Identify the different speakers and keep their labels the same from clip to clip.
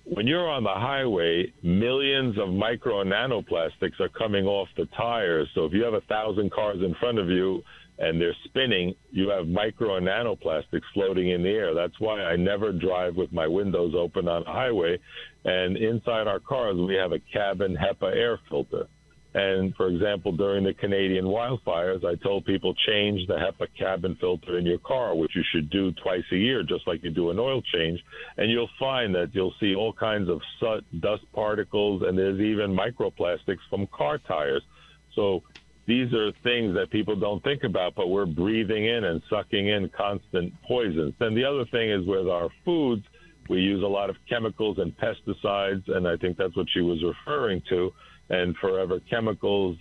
Speaker 1: when you're on the highway, millions of micro and nanoplastics are coming off the tires. So if you have 1,000 cars in front of you and they're spinning, you have micro and nanoplastics floating in the air. That's why I never drive with my windows open on a highway. And inside our cars, we have a cabin HEPA air filter. And, for example, during the Canadian wildfires, I told people change the HEPA cabin filter in your car, which you should do twice a year, just like you do an oil change. And you'll find that you'll see all kinds of soot, dust particles, and there's even microplastics from car tires. So these are things that people don't think about, but we're breathing in and sucking in constant poisons. And the other thing is with our foods, we use a lot of chemicals and pesticides, and I think that's what she was referring to. And forever chemicals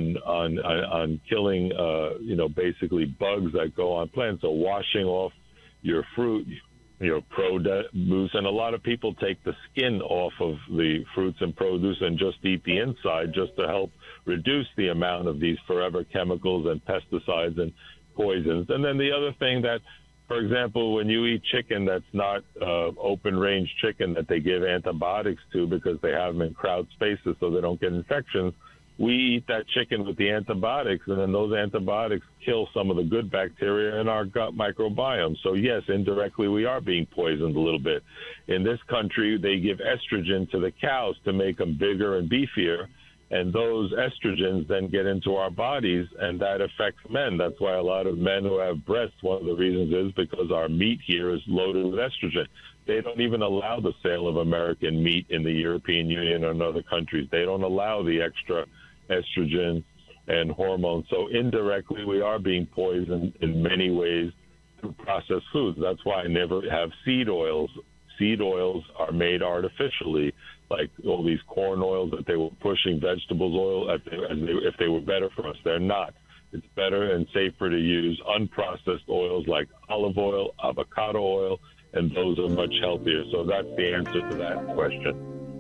Speaker 1: on killing, basically bugs that go on plants. So washing off your fruit, your produce, and a lot of people take the skin off of the fruits and produce and just eat the inside just to help reduce the amount of these forever chemicals and pesticides and poisons. And then the other thing that, for example, when you eat chicken that's not open-range chicken that they give antibiotics to because they have them in crowded spaces so they don't get infections, we eat that chicken with the antibiotics, and then those antibiotics kill some of the good bacteria in our gut microbiome. So, yes, indirectly we are being poisoned a little bit. In this country, they give estrogen to the cows to make them bigger and beefier. And those estrogens then get into our bodies, and that affects men. That's why a lot of men who have breasts, one of the reasons is because our meat here is loaded with estrogen. They don't even allow the sale of American meat in the European Union or in other countries. They don't allow the extra estrogen and hormones. So indirectly, we are being poisoned in many ways through processed foods. That's why I never have seed oils. Seed oils are made artificially, like all these corn oils that they were pushing vegetables oil if they were better for us. They're not. It's better and safer to use unprocessed oils like olive oil, avocado oil, and those are much healthier. So that's the answer to that question.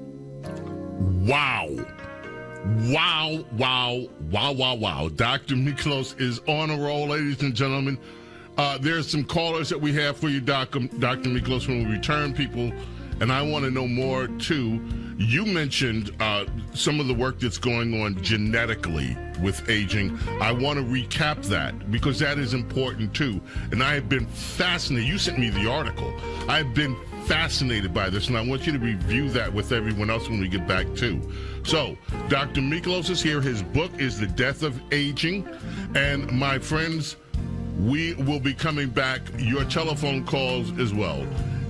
Speaker 2: Wow. Wow, wow, wow, wow, wow. Dr. Miklos is on a roll, ladies and gentlemen. There's some callers that we have for you, Dr. Miklos, when we return, people. And I want to know more, too. You mentioned some of the work that's going on genetically with aging. I want to recap that because that is important, too. And I have been fascinated. You sent me the article. I've been fascinated by this, and I want you to review that with everyone else when we get back, too. So, Dr. Miklos is here. His book is The Death of Aging. And, my friends, we will be coming back. Your telephone calls as well.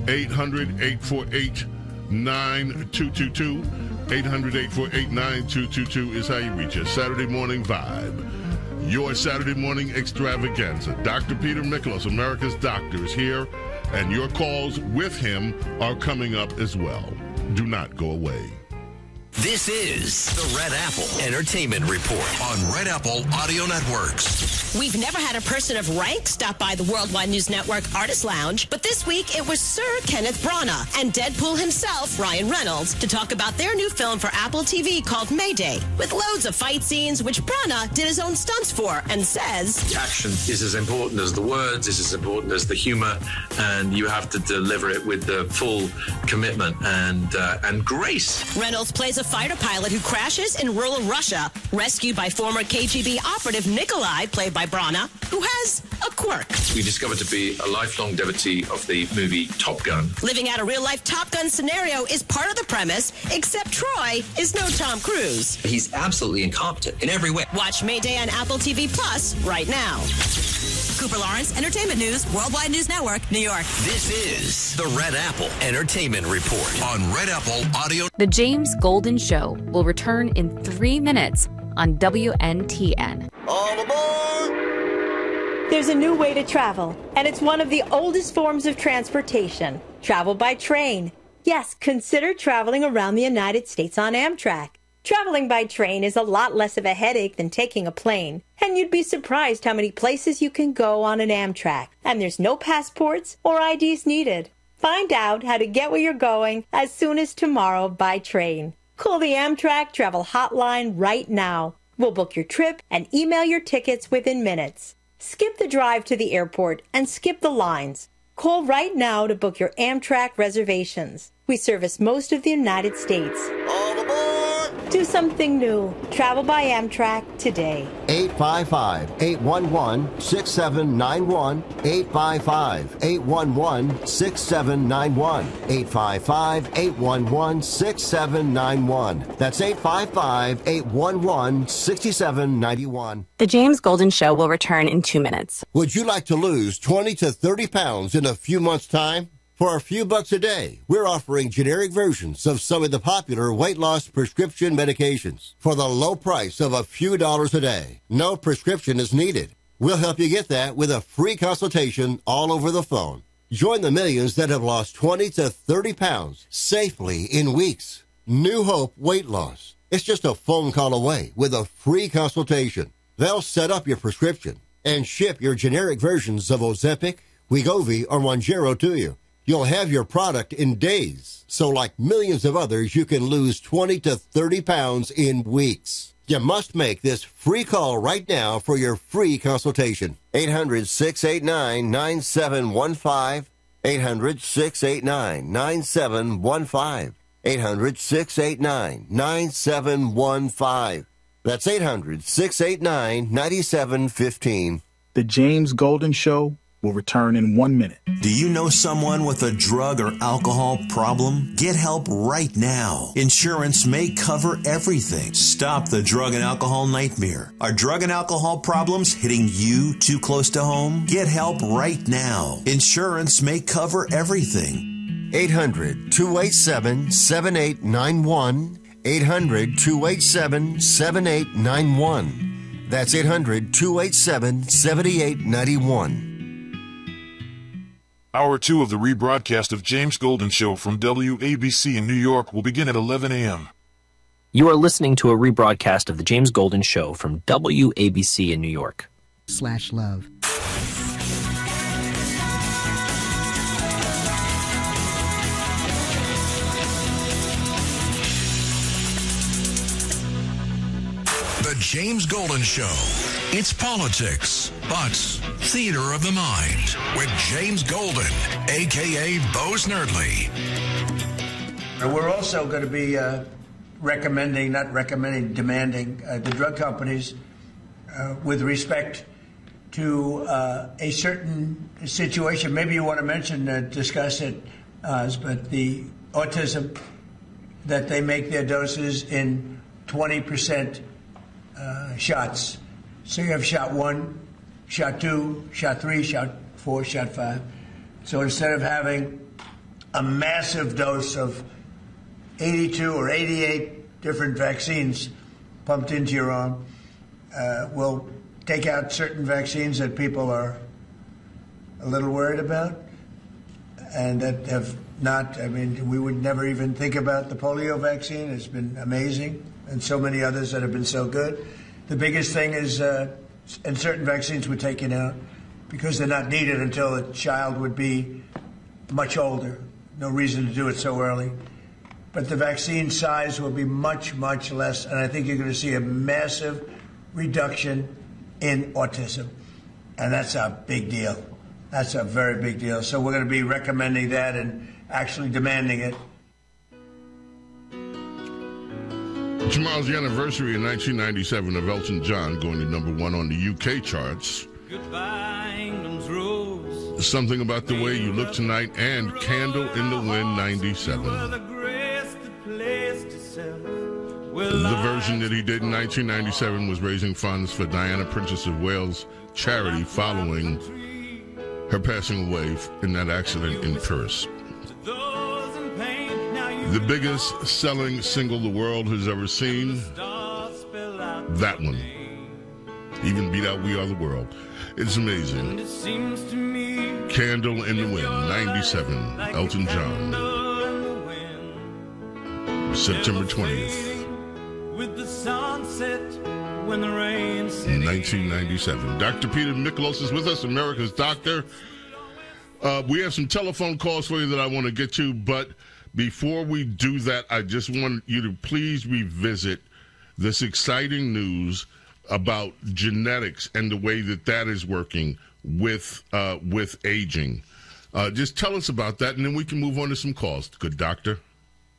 Speaker 2: 800-848-9222. 800-848-9222 is how you reach us. Saturday Morning Vibe. Your Saturday morning extravaganza. Dr. Peter Miklos, America's Doctor, is here, and your calls with him are coming up as well. Do not go away.
Speaker 3: This is the Red Apple Entertainment Report on Red Apple Audio Networks.
Speaker 4: We've never had a person of rank stop by the Worldwide News Network Artist Lounge, but this week it was Sir Kenneth Branagh and Deadpool himself, Ryan Reynolds, to talk about their new film for Apple TV called Mayday, with loads of fight scenes, which Branagh did his own stunts for, and says,
Speaker 5: action is as important as the words, is as important as the humor, and you have to deliver it with the full commitment and grace.
Speaker 4: Reynolds plays a fighter pilot who crashes in rural Russia, rescued by former KGB operative Nikolai, played by Branagh, who has a quirk.
Speaker 5: We discovered to be a lifelong devotee of the movie Top Gun.
Speaker 4: Living out a real-life Top Gun scenario is part of the premise, except Troy is no Tom Cruise.
Speaker 6: He's absolutely incompetent in every way.
Speaker 4: Watch Mayday on Apple TV Plus right now. Cooper Lawrence, Entertainment News, Worldwide News Network, New York.
Speaker 3: This is the Red Apple Entertainment Report on Red Apple Audio.
Speaker 7: The James Golden Show will return in 3 minutes on WNTN.
Speaker 8: All aboard!
Speaker 9: There's a new way to travel, and it's one of the oldest forms of transportation. Travel by train. Yes, consider traveling around the United States on Amtrak. Traveling by train is a lot less of a headache than taking a plane, and you'd be surprised how many places you can go on an Amtrak, and there's no passports or IDs needed. Find out how to get where you're going as soon as tomorrow by train. Call the Amtrak Travel Hotline right now. We'll book your trip and email your tickets within minutes. Skip the drive to the airport and skip the lines. Call right now to book your Amtrak reservations. We service most of the United States.
Speaker 8: All aboard!
Speaker 9: Do something new. Travel by Amtrak today.
Speaker 8: 855-811-6791. 855-811-6791. 855-811-6791. That's 855-811-6791.
Speaker 10: The James Golden Show will return in 2 minutes.
Speaker 8: Would you like to lose 20 to 30 pounds in a few months' time? For a few bucks a day, we're offering generic versions of some of the popular weight loss prescription medications for the low price of a few dollars a day. No prescription is needed. We'll help you get that with a free consultation all over the phone. Join the millions that have lost 20 to 30 pounds safely in weeks. New Hope Weight Loss. It's just a phone call away with a free consultation. They'll set up your prescription and ship your generic versions of Ozempic, Wegovy, or Mounjaro to you. You'll have your product in days. So like millions of others, you can lose 20 to 30 pounds in weeks. You must make this free call right now for your free consultation. 800-689-9715. 800-689-9715. 800-689-9715. That's 800-689-9715.
Speaker 11: The James Golden Show will return in 1 minute.
Speaker 3: Do you know someone with a drug or alcohol problem? Get help right now. Insurance may cover everything. Stop the drug and alcohol nightmare. Are drug and alcohol problems hitting you too close to home? Get help right now. Insurance may cover everything.
Speaker 8: 800-287-7891. 800-287-7891. That's 800-287-7891.
Speaker 12: Hour 2 of the rebroadcast of James Golden Show from WABC in New York will begin at 11 a.m.
Speaker 13: You are listening to a rebroadcast of the James Golden Show from WABC in New York.
Speaker 14: /love.
Speaker 3: The James Golden Show. It's politics, but theater of the mind with James Golden, a.k.a. Bo Snerdley.
Speaker 15: We're also going to be demanding the drug companies with respect to a certain situation. Maybe you want to discuss it, but the autism, that they make their doses in 20% shots. So you have shot 1, shot 2, shot 3, shot 4, shot 5. So instead of having a massive dose of 82 or 88 different vaccines pumped into your arm, we'll take out certain vaccines that people are a little worried about and that have not, we would never even think about the polio vaccine. It's been amazing, and so many others that have been so good. The biggest thing is, and certain vaccines were taken out because they're not needed until a child would be much older. No reason to do it so early. But the vaccine size will be much, much less, and I think you're going to see a massive reduction in autism. And that's a big deal. That's a very big deal. So we're going to be recommending that and actually demanding it.
Speaker 2: Tomorrow's the anniversary in 1997 of Elton John going to #1 on the UK charts. Something About the Way You Look Tonight and Candle in the Wind 97. The version that he did in 1997 was raising funds for Diana, Princess of Wales charity following her passing away in that accident in Paris. The biggest selling single the world has ever seen, that one. Even beat out We Are the World. It's amazing. Candle in the Wind, 97, Elton John. September 20th. 1997. Dr. Peter Mikolos is with us, America's Doctor. We have some telephone calls for you that I want to get to, but before we do that, I just want you to please revisit this exciting news about genetics and the way that is working with aging. Just tell us about that, and then we can move on to some calls. Good doctor.